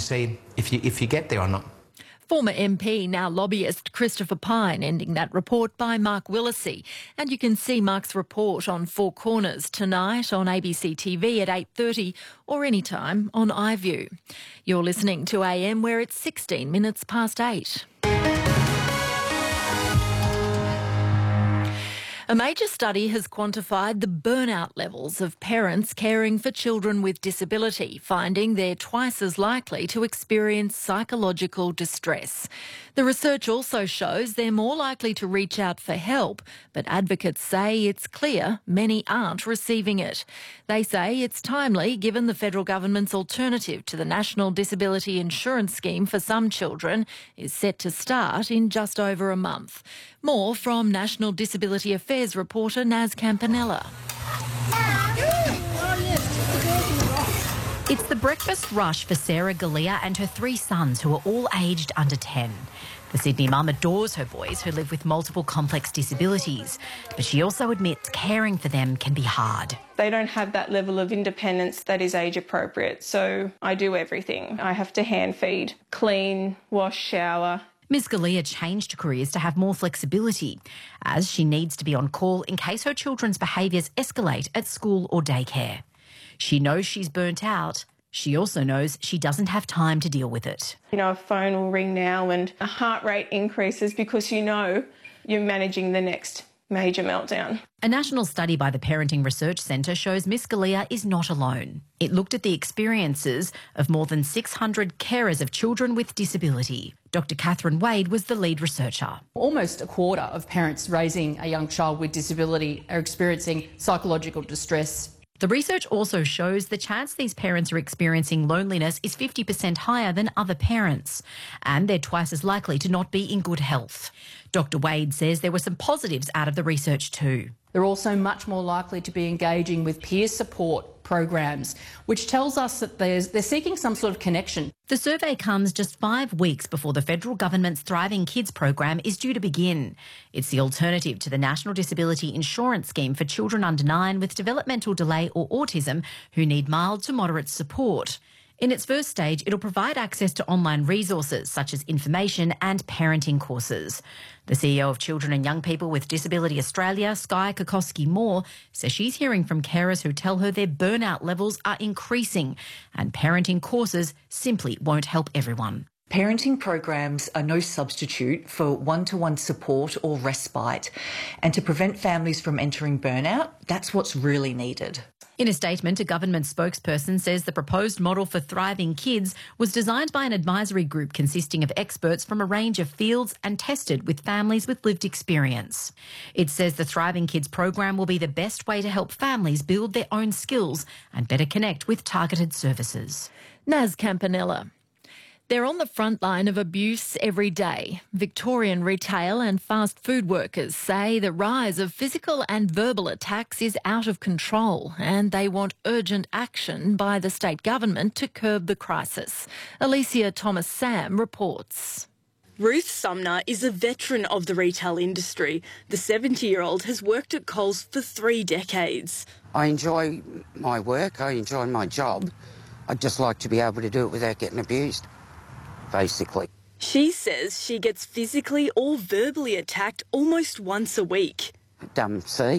see if you get there or not. Former MP, now lobbyist Christopher Pyne, ending that report by Mark Willesee. And you can see Mark's report on Four Corners tonight on ABC TV at 8:30 or anytime on iView. You're listening to AM where it's 16 minutes past 8. A major study has quantified the burnout levels of parents caring for children with disability, finding they're twice as likely to experience psychological distress. The research also shows they're more likely to reach out for help, but advocates say it's clear many aren't receiving it. They say it's timely given the federal government's alternative to the National Disability Insurance Scheme for some children is set to start in just over a month. More from National Disability Affairs reporter Naz Campanella. It's the breakfast rush for Sarah Galea and her 3 sons who are all aged under 10. The Sydney mum adores her boys who live with multiple complex disabilities, but she also admits caring for them can be hard. They don't have that level of independence that is age appropriate, so I do everything. I have to hand feed, clean, wash, shower. Ms Galea changed careers to have more flexibility, as she needs to be on call in case her children's behaviours escalate at school or daycare. She knows she's burnt out. She also knows she doesn't have time to deal with it. You know, a phone will ring now and a heart rate increases because you know you're managing the next major meltdown. A national study by the Parenting Research Centre shows Miss Galea is not alone. It looked at the experiences of more than 600 carers of children with disability. Dr Catherine Wade was the lead researcher. Almost a quarter of parents raising a young child with disability are experiencing psychological distress. The research also shows the chance these parents are experiencing loneliness is 50% higher than other parents, and they're twice as likely to not be in good health. Dr Wade says there were some positives out of the research too. They're also much more likely to be engaging with peer support programs, which tells us that they're seeking some sort of connection. The survey comes just 5 weeks before the federal government's Thriving Kids program is due to begin. It's the alternative to the National Disability Insurance Scheme for children under 9 with developmental delay or autism who need mild to moderate support. In its first stage, it'll provide access to online resources such as information and parenting courses. The CEO of Children and Young People with Disability Australia, Skye Kokoski-Moore, says she's hearing from carers who tell her their burnout levels are increasing and parenting courses simply won't help everyone. Parenting programs are no substitute for one-to-one support or respite. And to prevent families from entering burnout, that's what's really needed. In a statement, a government spokesperson says the proposed model for Thriving Kids was designed by an advisory group consisting of experts from a range of fields and tested with families with lived experience. It says the Thriving Kids program will be the best way to help families build their own skills and better connect with targeted services. Naz Campanella. They're on the front line of abuse every day. Victorian retail and fast food workers say the rise of physical and verbal attacks is out of control and they want urgent action by the state government to curb the crisis. Alicia Thomas-Sam reports. Ruth Sumner is a veteran of the retail industry. The 70-year-old has worked at Coles for 3 decades. I enjoy my work, I enjoy my job. I'd just like to be able to do it without getting abused, basically. She says she gets physically or verbally attacked almost once a week. Dumb C.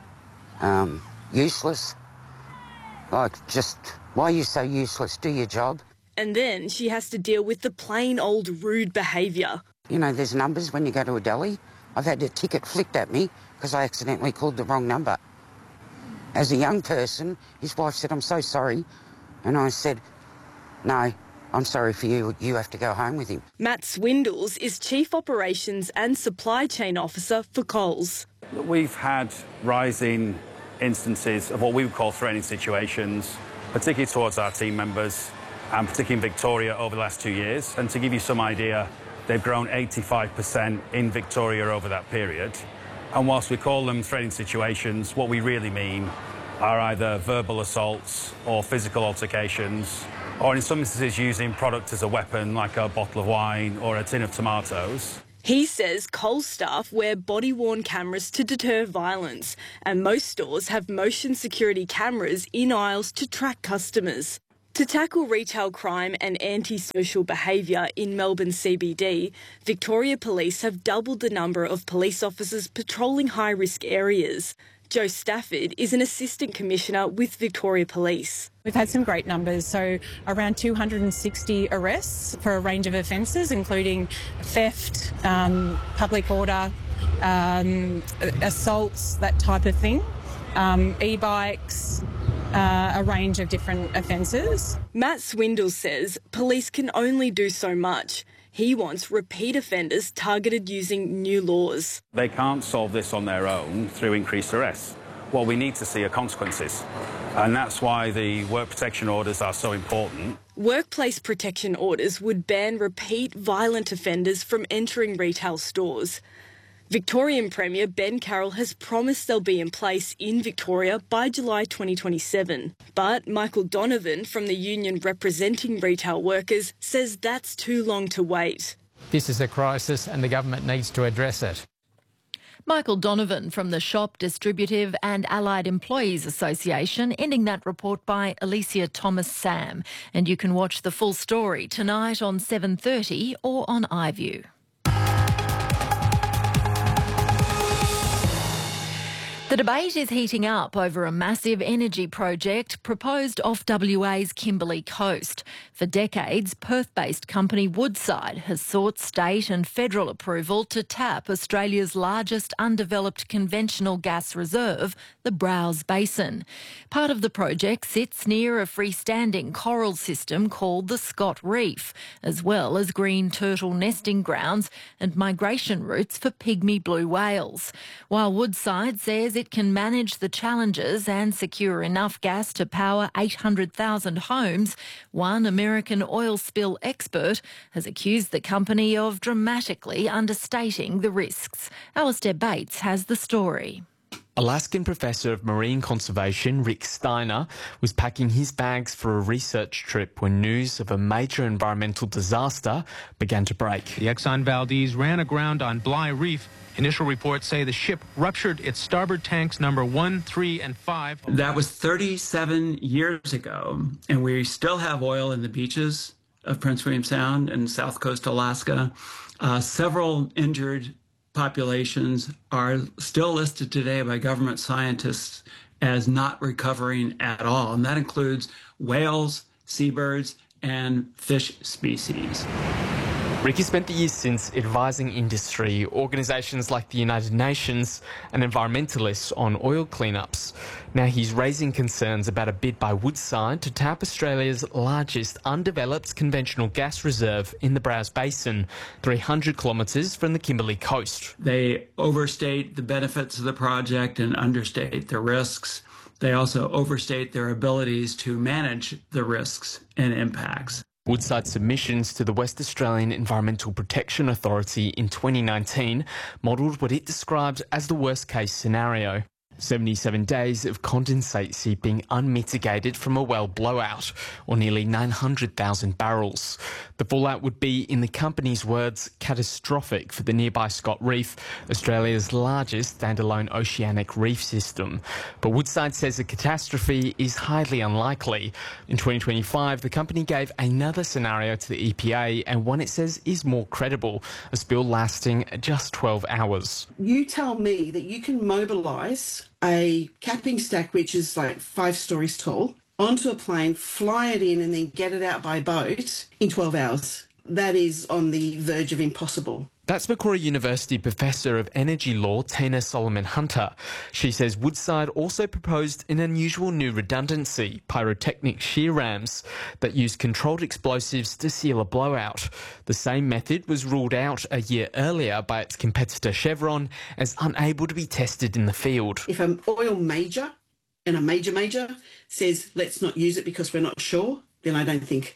Useless. Like, just, why are you so useless? Do your job. And then she has to deal with the plain old rude behaviour. You know, there's numbers when you go to a deli. I've had a ticket flicked at me because I accidentally called the wrong number. As a young person, his wife said, "I'm so sorry." And I said, "No, I'm sorry for you. You have to go home with him." Matt Swindles is Chief Operations and Supply Chain Officer for Coles. We've had rising instances of what we would call threatening situations, particularly towards our team members, and particularly in Victoria over the last 2 years. And to give you some idea, they've grown 85% in Victoria over that period. And whilst we call them threatening situations, what we really mean are either verbal assaults or physical altercations, or in some instances using product as a weapon, like a bottle of wine or a tin of tomatoes. He says Coles staff wear body-worn cameras to deter violence, and most stores have motion security cameras in aisles to track customers. To tackle retail crime and antisocial behaviour in Melbourne CBD, Victoria Police have doubled the number of police officers patrolling high-risk areas. Jo Stafford is an Assistant Commissioner with Victoria Police. We've had some great numbers, so around 260 arrests for a range of offences, including theft, public order, assaults, that type of thing, e-bikes, a range of different offences. Matt Swindle says police can only do so much. He wants repeat offenders targeted using new laws. They can't solve this on their own through increased arrests. What we need to see are consequences. And that's why the work protection orders are so important. Workplace protection orders would ban repeat violent offenders from entering retail stores. Victorian Premier Ben Carroll has promised they'll be in place in Victoria by July 2027. But Michael Donovan from the union representing retail workers says that's too long to wait. This is a crisis and the government needs to address it. Michael Donovan from the Shop, Distributive and Allied Employees Association, ending that report by Alicia Thomas-Sam. And you can watch the full story tonight on 7:30 or on iView. The debate is heating up over a massive energy project proposed off WA's Kimberley coast. For decades, Perth-based company Woodside has sought state and federal approval to tap Australia's largest undeveloped conventional gas reserve, the Browse Basin. Part of the project sits near a freestanding coral system called the Scott Reef, as well as green turtle nesting grounds and migration routes for pygmy blue whales. While Woodside says it can manage the challenges and secure enough gas to power 800,000 homes, one American oil spill expert has accused the company of dramatically understating the risks. Alistair Bates has the story. Alaskan Professor of Marine Conservation Rick Steiner was packing his bags for a research trip when news of a major environmental disaster began to break. The Exxon Valdez ran aground on Bligh Reef. Initial reports say the ship ruptured its starboard tanks number 1, 3, and 5. That was 37 years ago, and we still have oil in the beaches of Prince William Sound and South Coast Alaska. Several injured populations are still listed today by government scientists as not recovering at all, and that includes whales, seabirds, and fish species. Ricky spent the years since advising industry, organisations like the United Nations and environmentalists on oil cleanups. Now he's raising concerns about a bid by Woodside to tap Australia's largest undeveloped conventional gas reserve in the Browse Basin, 300 kilometres from the Kimberley coast. They overstate the benefits of the project and understate the risks. They also overstate their abilities to manage the risks and impacts. Woodside's submissions to the West Australian Environmental Protection Authority in 2019 modelled what it described as the worst-case scenario. 77 days of condensate seeping unmitigated from a well blowout, or nearly 900,000 barrels. The fallout would be, in the company's words, catastrophic for the nearby Scott Reef, Australia's largest standalone oceanic reef system. But Woodside says a catastrophe is highly unlikely. In 2025, the company gave another scenario to the EPA, and one it says is more credible, a spill lasting just 12 hours. You tell me that you can mobilise a capping stack which is like 5 stories tall onto a plane, fly it in and then get it out by boat in 12 hours. That is on the verge of impossible. That's Macquarie University Professor of Energy Law, Tina Solomon-Hunter. She says Woodside also proposed an unusual new redundancy, pyrotechnic shear rams, that use controlled explosives to seal a blowout. The same method was ruled out a year earlier by its competitor Chevron as unable to be tested in the field. If an oil major and a major says let's not use it because we're not sure, then I think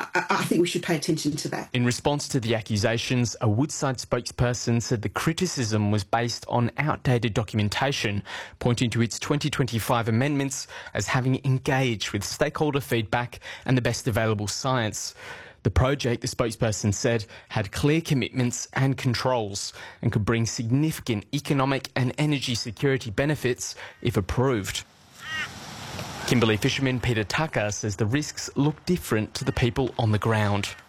we should pay attention to that. In response to the accusations, a Woodside spokesperson said the criticism was based on outdated documentation, pointing to its 2025 amendments as having engaged with stakeholder feedback and the best available science. The project, the spokesperson said, had clear commitments and controls and could bring significant economic and energy security benefits if approved. Kimberley fisherman Peter Tucker says the risks look different to the people on the ground.